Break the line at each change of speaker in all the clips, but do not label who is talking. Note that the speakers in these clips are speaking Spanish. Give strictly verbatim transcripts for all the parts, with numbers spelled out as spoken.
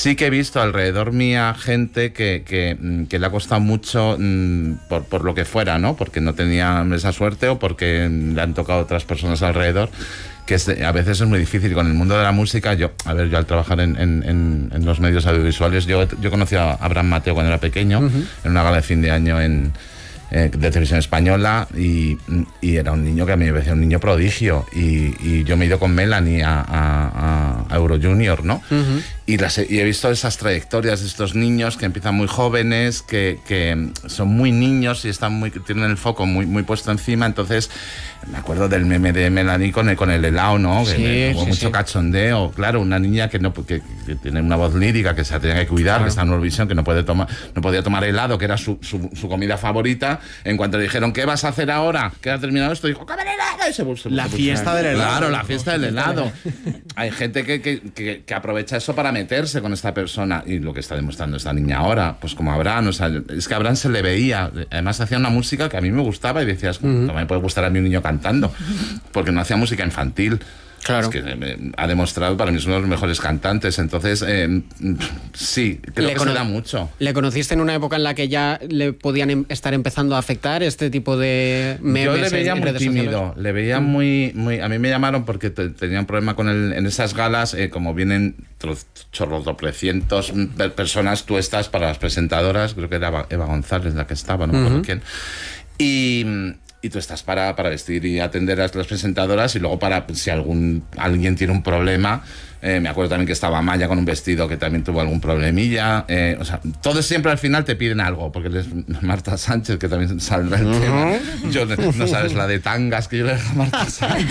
sí que he visto alrededor mía gente que, que, que le ha costado mucho mmm, por, por lo que fuera, ¿no? Porque no tenía esa suerte o porque le han tocado otras personas alrededor, que es, a veces es muy difícil. Con el mundo de la música, yo, a ver, yo al trabajar en, en, en, en los medios audiovisuales, yo, yo conocí a Abraham Mateo cuando era pequeño, uh-huh. en una gala de fin de año en, eh, de televisión española, y, y era un niño que a mí me parecía un niño prodigio, y, y yo me he ido con Melanie a, a, a Euro Junior, ¿no? Uh-huh. Y, las, y he visto esas trayectorias de estos niños que empiezan muy jóvenes, que, que son muy niños y están muy, tienen el foco muy, muy puesto encima. Entonces me acuerdo del meme de Melanie con el, con el helado, ¿no?
Sí,
que hubo
sí,
mucho
sí.
cachondeo. Claro, una niña que no que, que tiene una voz lírica, que se tiene que cuidar, claro. que está en Eurovisión, que no puede tomar, no podía tomar helado, que era su, su, su comida favorita. En cuanto le dijeron, ¿qué vas a hacer ahora? ¿Qué ha terminado esto? Dijo, ¡comer helado! Y se puso,
la
se
fiesta
puso,
del helado.
Claro, la fiesta del helado. Hay gente que, que, que, que aprovecha eso para meterse con esta persona, y lo que está demostrando esta niña ahora, pues como Abraham, o sea, es que a Abraham se le veía, además hacía una música que a mí me gustaba y decías, uh-huh. no me puede gustar a mí un niño cantando, porque no hacía música infantil.
Claro.
Es que eh, ha demostrado, para mí es uno de los mejores cantantes. Entonces, eh, sí, creo
le
que se da mucho.
¿Le conociste en una época en la que ya le podían em- estar empezando a afectar este tipo de memes?
Yo le veía
en, en
muy
redes
tímido,
sociales?
le veía mm. muy, muy... A mí me llamaron porque te, tenía un problema con él en esas galas, eh, como vienen chorrocientos personas, tú estás para las presentadoras, creo que era Eva González la que estaba, no me acuerdo uh-huh. quién, y... Y tú estás para, para vestir y atender a las presentadoras, y luego para, si algún alguien tiene un problema, eh, me acuerdo también que estaba Maya con un vestido que también tuvo algún problemilla, eh, o sea, todos siempre al final te piden algo, porque eres Marta Sánchez, que también saldrá el uh-huh. tema. Yo, no sabes la de tangas que yo le dejo a Marta Sánchez.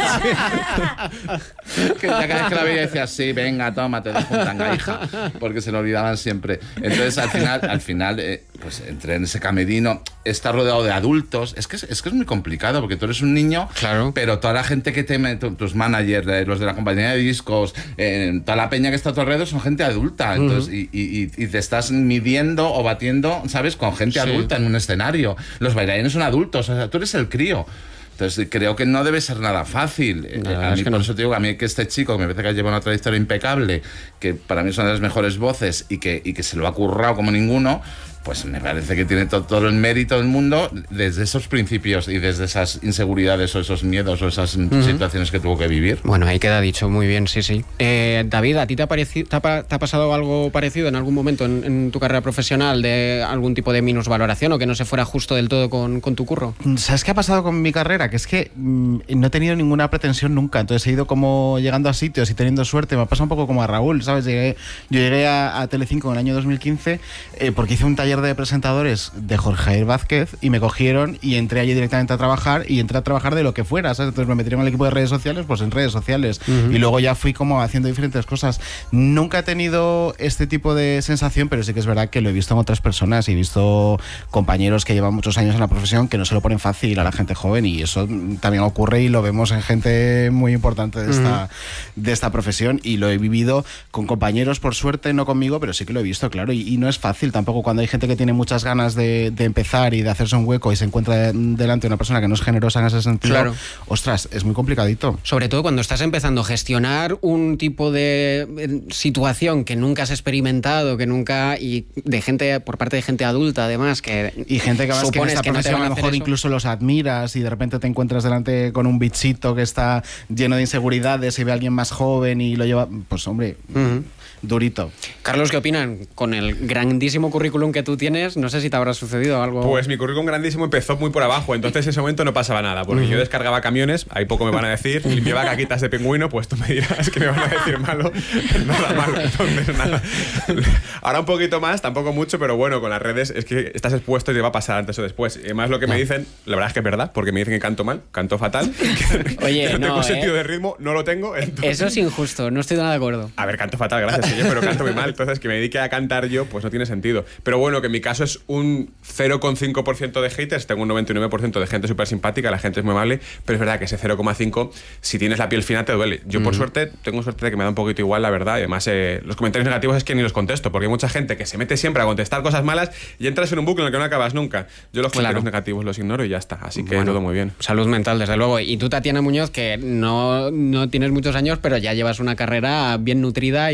Que ya cada vez que la veía decía, sí, venga, toma, te dejo un tanga, hija, porque se lo olvidaban siempre. Entonces al final, al final eh, pues entré en ese camerino, está rodeado de adultos, es que es, es que es muy complicado, porque tú eres un niño,
claro.
pero toda la gente que te mete, tus managers, los de la compañía de discos, eh, toda la peña que está a tu alrededor son gente adulta, entonces, uh-huh. y, y, y te estás midiendo o batiendo, ¿sabes?, con gente sí. adulta en un escenario. Los bailarines son adultos, o sea, tú eres el crío. Entonces creo que no debe ser nada fácil.
Nada,
a mí,
es que
por
no.
eso te digo, a mí que este chico, que me parece que lleva una trayectoria impecable, que para mí es una de las mejores voces, y que, y que se lo ha currado como ninguno, pues me parece que tiene to- todo el mérito del mundo desde esos principios y desde esas inseguridades o esos miedos o esas uh-huh. situaciones que tuvo que vivir.
Bueno, ahí queda dicho, muy bien, sí, sí. Eh, David, ¿a ti te ha, pareci- te, ha pa- te ha pasado algo parecido en algún momento en, en tu carrera profesional, de algún tipo de minusvaloración o que no se fuera justo del todo con, con tu curro?
¿Sabes qué ha pasado con mi carrera? Que es que mmm, no he tenido ninguna pretensión nunca, entonces he ido como llegando a sitios y teniendo suerte. Me ha pasado un poco como a Raúl, ¿sabes? Llegué, yo llegué a, a Telecinco en el año dos mil quince eh, porque hice un taller de presentadores de Jorge Javier Vázquez y me cogieron y entré allí directamente a trabajar, y entré a trabajar de lo que fuera, ¿sabes? Entonces me metieron en el equipo de redes sociales, pues en redes sociales, uh-huh. y luego ya fui como haciendo diferentes cosas. Nunca he tenido este tipo de sensación, pero sí que es verdad que lo he visto en otras personas, y he visto compañeros que llevan muchos años en la profesión que no se lo ponen fácil a la gente joven, y eso también ocurre y lo vemos en gente muy importante de esta, uh-huh. de esta profesión, y lo he vivido con compañeros, por suerte no conmigo, pero sí que lo he visto, claro, y, y no es fácil tampoco cuando hay gente que tiene muchas ganas De, de empezar y de hacerse un hueco y se encuentra delante de una persona que no es generosa en ese sentido.
Claro.
Ostras, es muy complicadito.
Sobre todo cuando estás empezando a gestionar un tipo de situación que nunca has experimentado, que nunca, y de gente, por parte de gente adulta además, que
y gente que, que en esta
que
profesión
no
a lo mejor
eso.
Incluso los admiras, y de repente te encuentras delante con un bichito que está lleno de inseguridades y ve a alguien más joven y lo lleva, pues hombre, uh-huh. durito.
Carlos, ¿qué opinan? Con el grandísimo currículum que tú tienes, no sé si te habrá sucedido algo.
Pues mi currículum grandísimo empezó muy por abajo, entonces en ese momento no pasaba nada, porque uh-huh. yo descargaba camiones, ahí poco me van a decir, limpiaba caquitas de pingüino, pues tú me dirás que me van a decir malo, nada malo, entonces nada. Ahora un poquito más, tampoco mucho, pero bueno, con las redes es que estás expuesto y te va a pasar antes o después. Y además lo que me dicen, la verdad es que es verdad, porque me dicen que canto mal, canto fatal, que,
Oye,
que no,
no
tengo
eh.
sentido de ritmo, no lo tengo. Entonces...
Eso es injusto, no estoy nada de acuerdo.
A ver, canto fatal, gracias, señor, pero canto muy mal, entonces que me dedique a cantar yo, pues no tiene sentido. Pero bueno, que en mi caso es un cero coma cinco por ciento de haters, tengo un noventa y nueve por ciento de gente súper simpática, la gente es muy amable, pero es verdad que ese cero coma cinco, si tienes la piel fina te duele. Yo mm. por suerte, tengo suerte de que me da un poquito igual, la verdad, y además eh, los comentarios negativos es que ni los contesto, porque hay mucha gente que se mete siempre a contestar cosas malas y entras en un bucle en el que no acabas nunca. Yo los comentarios claro. negativos los ignoro y ya está, así que bueno, todo muy bien.
Salud mental, desde luego. Y tú, Tatiana Muñoz, que no, no tienes muchos años, pero ya llevas una carrera bien nutrida y, y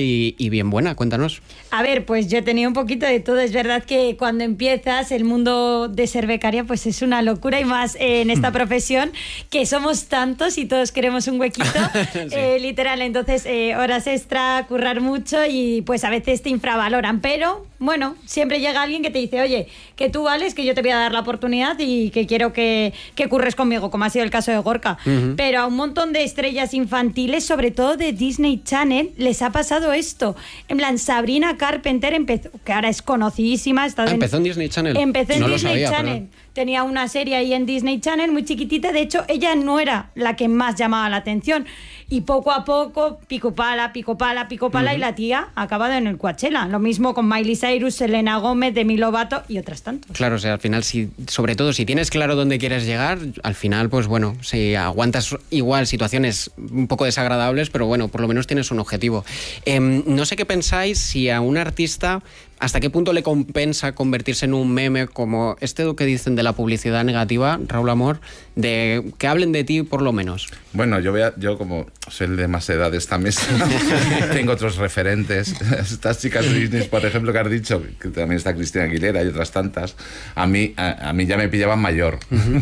y bien buena. Cuéntanos.
A ver, pues yo he tenido un poquito de todo. Es verdad que cuando empiezas el mundo de ser becaria pues es una locura, y más eh, en esta profesión que somos tantos y todos queremos un huequito, sí. eh, literal. Entonces eh, horas extra, currar mucho y pues a veces te infravaloran, pero bueno, siempre llega alguien que te dice, oye, que tú vales, que yo te voy a dar la oportunidad y que quiero que, que curres conmigo, como ha sido el caso de Gorka. Uh-huh. Pero a un montón de estrellas infantiles, sobre todo de Disney Channel, les ha pasado esto. En plan, Sabrina Carpenter empezó, que ahora es conocidísima. Está
ah, en, empezó en Disney Channel.
Empezó en
no
Disney
lo sabía,
Channel.
Perdón.
Tenía una serie ahí en Disney Channel muy chiquitita. De hecho, ella no era la que más llamaba la atención. Y poco a poco, pico pala, pico pala, pico pala, uh-huh. y la tía ha acabado en el Coachella. Lo mismo con Miley Cyrus, Selena Gómez, Demi Lovato y otras tantas.
Claro, o sea, al final, si, sobre todo si tienes claro dónde quieres llegar, al final, pues bueno, si aguantas igual situaciones un poco desagradables, pero bueno, por lo menos tienes un objetivo. Eh, no sé qué pensáis si a un artista, ¿hasta qué punto le compensa convertirse en un meme como este que dicen de la publicidad negativa, Raúl Amor, de que hablen de ti por lo menos?
Bueno, yo, voy a, yo como soy de más edad de esta mesa, tengo otros referentes. Estas chicas de Disney, por ejemplo, que has dicho, que también está Cristina Aguilera y otras tantas, a mí, a, a mí ya me pillaban mayor. Uh-huh.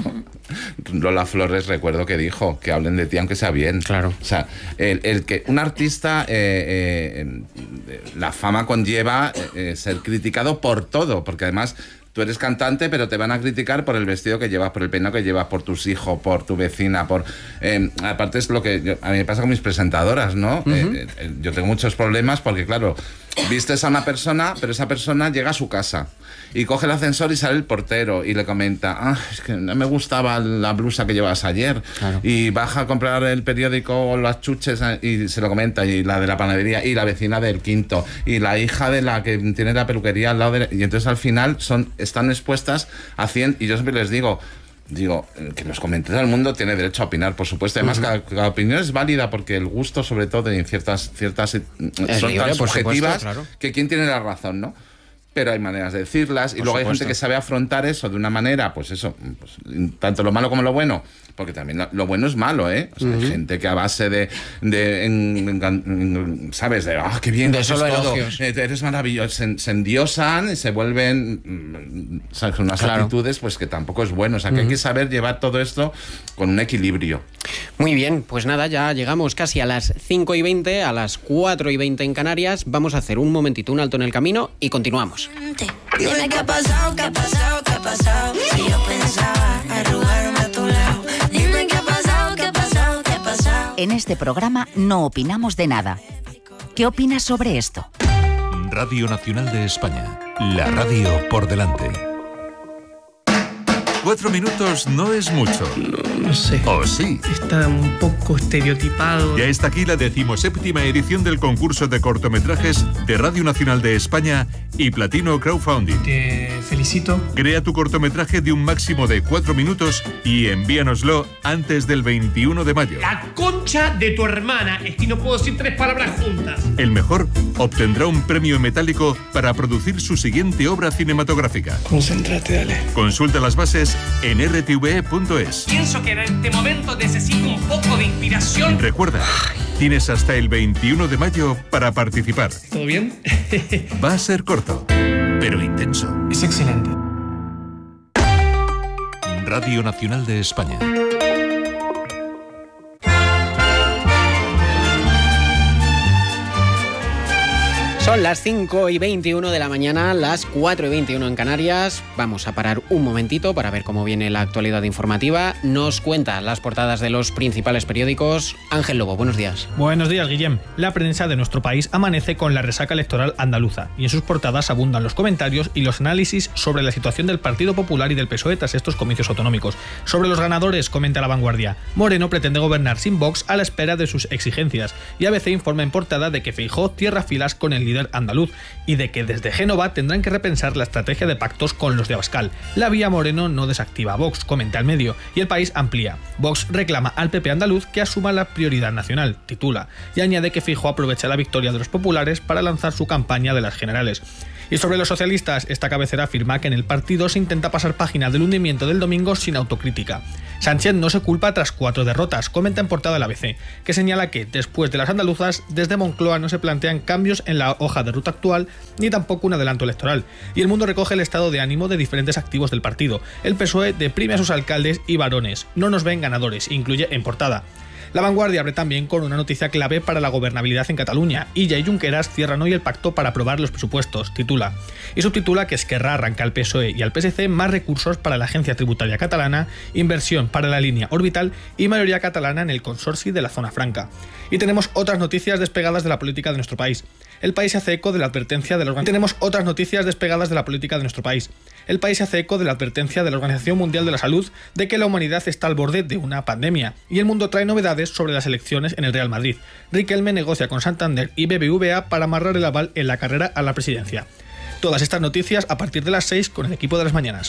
Pero Lola Flores recuerdo que dijo que hablen de ti aunque sea bien.
Claro.
O sea, el, el que un artista, eh, eh, la fama conlleva eh, ser criticado por todo, porque además tú eres cantante, pero te van a criticar por el vestido que llevas, por el peinado que llevas, por tus hijos, por tu vecina, por... Eh, aparte es lo que yo, a mí me pasa con mis presentadoras, ¿no? Uh-huh. eh, eh, yo tengo muchos problemas porque, claro, vistes a una persona, pero esa persona llega a su casa y coge el ascensor y sale el portero y le comenta, ah, es que no me gustaba la blusa que llevas ayer. Claro. Y baja a comprar el periódico o las chuches y se lo comenta, y la de la panadería, y la vecina del quinto, y la hija de la que tiene la peluquería al lado de... Y entonces al final son... están expuestas a cien, y yo siempre les digo, digo, que los comentarios del mundo tiene derecho a opinar, por supuesto. Además, uh-huh. cada, cada opinión es válida porque el gusto, sobre todo, en ciertas, ciertas son
libre,
tan subjetivas,
supuesto, claro.
que quién tiene la razón, ¿no? Pero hay maneras de decirlas, y por luego supuesto. Hay gente que sabe afrontar eso de una manera, pues eso, pues, tanto lo malo como lo bueno, porque también lo, lo bueno es malo, ¿eh? O sea, uh-huh. hay gente que a base de, de en, en, en, ¿sabes? De, ah, oh, qué bien,
de solo
todo,
elogios.
Eres maravilloso, se, se endiosan y se vuelven, ¿sabes? Unas claro. actitudes, pues que tampoco es bueno. O sea, que uh-huh. hay que saber llevar todo esto con un equilibrio.
Muy bien, pues nada, ya llegamos casi a las cinco y veinte, a las cuatro y veinte en Canarias. Vamos a hacer un momentito, un alto en el camino y continuamos.
Dime qué ha pasado, qué ha pasado, qué ha pasado. Si yo pensaba arrugarme a tu lado. Dime qué ha pasado, qué ha pasado, qué ha pasado.
En este programa no opinamos de nada. ¿Qué opinas sobre esto?
Radio Nacional de España. La radio por delante. Cuatro minutos no es mucho.
No, no sé.
¿O sí?
Está un poco estereotipado.
Ya está aquí la decimoséptima edición del concurso de cortometrajes de Radio Nacional de España y Platino Crowdfunding.
Te felicito.
Crea tu cortometraje de un máximo de cuatro minutos y envíanoslo antes del veintiuno de mayo.
La concha de tu hermana. Es que no puedo decir tres palabras juntas.
El mejor obtendrá un premio metálico para producir su siguiente obra cinematográfica.
Concéntrate, dale.
Consulta las bases en r t v e punto es.
Pienso que en este momento necesito un poco de inspiración.
Recuerda, tienes hasta el veintiuno de mayo para participar.
¿Todo bien?
Va a ser corto, pero intenso.
Es excelente.
Radio Nacional de España.
Son las cinco y veintiuno de la mañana, las cuatro y veintiuno en Canarias. Vamos a parar un momentito para ver cómo viene la actualidad informativa. Nos cuenta las portadas de los principales periódicos. Ángel Lobo, buenos días.
Buenos días, Guillem. La prensa de nuestro país amanece con la resaca electoral andaluza y en sus portadas abundan los comentarios y los análisis sobre la situación del Partido Popular y del P S O E tras estos comicios autonómicos. Sobre los ganadores, comenta La Vanguardia. Moreno pretende gobernar sin Vox a la espera de sus exigencias, y A B C informa en portada de que Feijóo cierra filas con el líder andaluz y de que desde Génova tendrán que repensar la estrategia de pactos con los de Abascal. La vía Moreno no desactiva a Vox, comenta El Medio, y El País amplía. Vox reclama al P P andaluz que asuma la prioridad nacional, titula, y añade que Feijóo aprovecha la victoria de los populares para lanzar su campaña de las generales. Y sobre los socialistas, esta cabecera afirma que en el partido se intenta pasar página del hundimiento del domingo sin autocrítica. Sánchez no se culpa tras cuatro derrotas, comenta en portada el A B C, que señala que, después de las andaluzas, desde Moncloa no se plantean cambios en la hoja de ruta actual, ni tampoco un adelanto electoral. Y El Mundo recoge el estado de ánimo de diferentes activos del partido. El P S O E deprime a sus alcaldes y varones. No nos ven ganadores, incluye en portada. La Vanguardia abre también con una noticia clave para la gobernabilidad en Cataluña. Illa y Junqueras cierran hoy el pacto para aprobar los presupuestos, titula. Y subtitula que Esquerra arranca al P S O E y al P S C más recursos para la Agencia Tributaria Catalana, inversión para la línea orbital y mayoría catalana en el consorcio de la Zona Franca. Y tenemos otras noticias despegadas de la política de nuestro país. El País se hace eco de la advertencia de la Organización. Tenemos otras noticias despegadas de la política de nuestro país. El País se hace eco de la advertencia de la Organización Mundial de la Salud de que la humanidad está al borde de una pandemia. Y El Mundo trae novedades sobre las elecciones en el Real Madrid. Riquelme negocia con Santander y B B V A para amarrar el aval en la carrera a la presidencia. Todas estas noticias a partir de las seis con el equipo de las mañanas.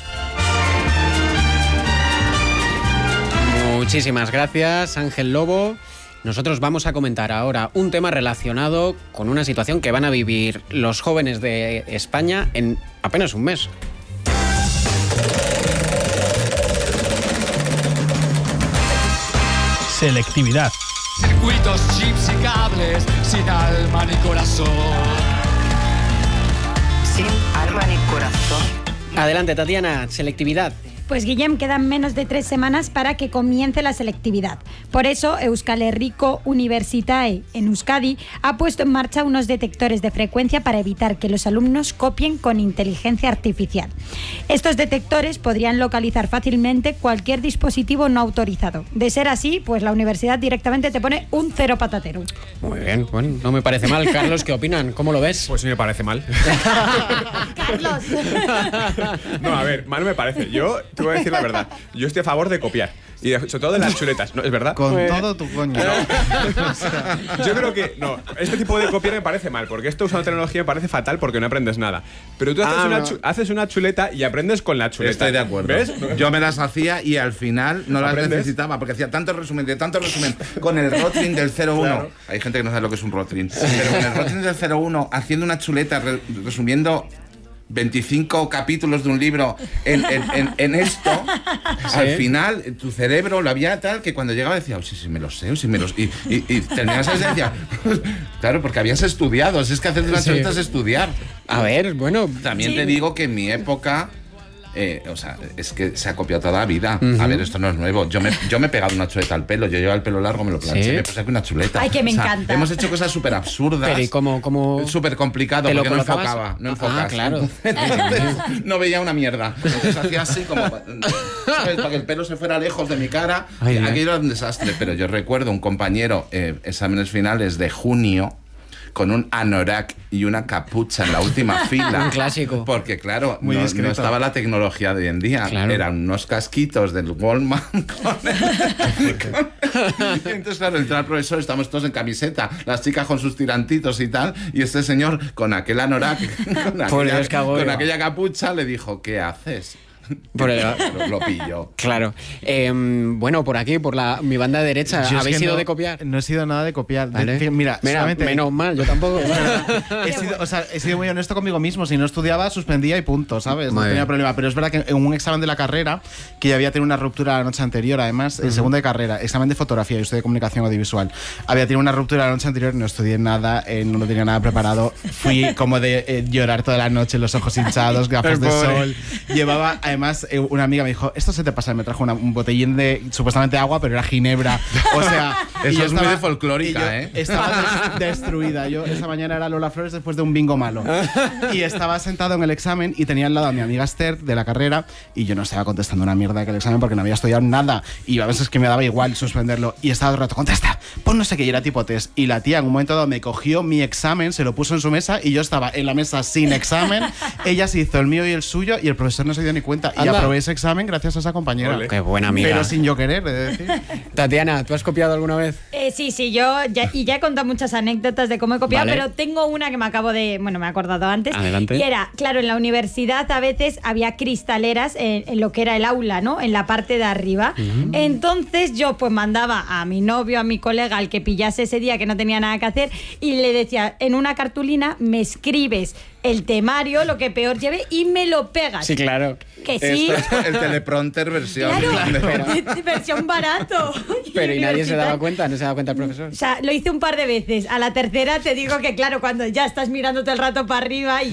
Muchísimas gracias, Ángel Lobo. Nosotros vamos a comentar ahora un tema relacionado con una situación que van a vivir los jóvenes de España en apenas un mes.
Selectividad.
Circuitos, chips y cables, sin alma ni corazón.
Sin alma ni corazón.
Adelante, Tatiana, selectividad.
Pues Guillem, quedan menos de tres semanas para que comience la selectividad. Por eso, Euskal Herriko Unibertsitae en Euskadi ha puesto en marcha unos detectores de frecuencia para evitar que los alumnos copien con inteligencia artificial. Estos detectores podrían localizar fácilmente cualquier dispositivo no autorizado. De ser así, pues la universidad directamente te pone un cero patatero.
Muy bien, bueno, no me parece mal. Carlos, ¿qué opinan? ¿Cómo lo ves?
Pues sí me parece mal.
Carlos.
No, a ver, mal me parece. Yo te voy a decir la verdad. Yo estoy a favor de copiar. Y de, sobre todo de las chuletas, ¿no? ¿Es verdad?
Con
pues,
todo tu coño.
No. O sea, yo creo que, no, este tipo de copiar me parece mal, porque esto usando tecnología me parece fatal porque no aprendes nada. Pero tú haces, ah, una, no. chu, haces una chuleta y aprendes con la chuleta.
Estoy de acuerdo.
¿Ves?
Yo me las hacía y al final no las
¿Aprendes?
necesitaba porque hacía tanto resumen, de tanto resumen con el Rotring del cero uno. Claro. Hay gente que no sabe lo que es un Rotring. Pero con el Rotring del cero uno, haciendo una chuleta, re, resumiendo veinticinco capítulos de un libro en, en, en, en esto, ¿sí? Al final tu cerebro lo había tal que cuando llegaba decía, oh, sí, sí me lo sé, oh, sí me los... Y, y, y terminabas y decía, claro, porque habías estudiado, si es que hacer una sí. chuleta es estudiar.
A ver, bueno...
También
sí.
te digo que en mi época... Eh, o sea, es que se ha copiado toda la vida. Uh-huh. A ver, esto no es nuevo. Yo me, yo me he pegado una chuleta al pelo. Yo llevo el pelo largo, me lo planché, ¿sí? Me puse aquí una chuleta.
Ay, que me
o sea,
encanta.
Hemos hecho cosas súper absurdas.
Pero ¿y cómo, cómo...
Súper complicado, porque no enfocaba. No enfocas.
Ah, claro.
Entonces, no veía una mierda. Entonces hacía así como... ¿sabes? Para que el pelo se fuera lejos de mi cara. Ay, aquello era un desastre. Pero yo recuerdo un compañero, eh, exámenes finales de junio, con un anorak y una capucha en la última fila.
Un clásico.
Porque, claro, no, no estaba la tecnología de hoy en día. Claro. Eran unos casquitos del Walkman con el, con... Y entonces, claro, entra el profesor, estamos todos en camiseta, las chicas con sus tirantitos y tal, y este señor con aquel anorak, con, aquella, con aquella capucha, le dijo, ¿qué haces?
Por el...
lo, lo pillo.
Claro. Eh, bueno, por aquí, por la mi banda derecha, yo ¿habéis sido
no,
de copiar?
No he sido nada de copiar.
¿Vale?
De, mira,
mira
solamente...
menos mal, yo tampoco.
he, sido, o sea, he sido muy honesto conmigo mismo. Si no estudiaba, suspendía y punto, ¿sabes? No
muy
tenía
bien.
problema. Pero es verdad que en un examen de la carrera, que ya había tenido una ruptura la noche anterior, además, uh-huh. el segundo de carrera, examen de fotografía, yo estoy de comunicación audiovisual, había tenido una ruptura la noche anterior, no estudié nada, eh, no tenía nada preparado. Fui como de eh, llorar toda la noche, los ojos hinchados, gafas de sol. Llevaba, además, eh, una amiga me dijo, esto se te pasa, me trajo una, un botellín de supuestamente agua, pero era ginebra. O sea,
eso es
estaba,
muy de folclórica,
yo
¿eh?
Estaba des- destruida. Yo esa mañana era Lola Flores después de un bingo malo. Y estaba sentado en el examen y tenía al lado a mi amiga Esther de la carrera y yo no estaba contestando una mierda de aquel examen porque no había estudiado nada y a veces que me daba igual suspenderlo y estaba todo el rato, contesta, pues no sé qué, y era tipo test. Y la tía en un momento dado me cogió mi examen, se lo puso en su mesa y yo estaba en la mesa sin examen. Ella se hizo el mío y el suyo y el profesor no se dio ni cuenta. Y
Anda.
aprobé ese examen gracias a esa compañera.
Olé. Qué buena amiga.
Pero sin yo querer, he de decir.
Tatiana, ¿tú has copiado alguna vez?
Eh, sí, sí, yo ya, y ya he contado muchas anécdotas de cómo he copiado,
Vale.
pero tengo una que me acabo de, bueno, me he acordado antes.
Adelante.
Y era, claro, en la universidad a veces había cristaleras en, en lo que era el aula, ¿no? En la parte de arriba. Uh-huh. Entonces yo pues mandaba a mi novio, a mi colega, al que pillase ese día que no tenía nada que hacer, y le decía, en una cartulina me escribes el temario, lo que peor lleve, y me lo pegas.
Sí, claro.
Que sí.
Esto es el teleprompter versión.
Claro, versión barato.
Pero y nadie se daba cuenta, no se daba cuenta el profesor.
O sea, lo hice un par de veces. A la tercera te digo que, claro, cuando ya estás mirando todo el rato para arriba y